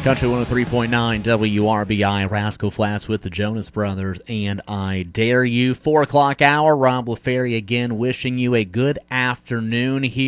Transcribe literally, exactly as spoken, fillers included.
Country one oh three point nine W R B I, Rascal Flats with the Jonas Brothers, and I Dare You. Four o'clock hour, Rob LaFerry again wishing you a good afternoon here.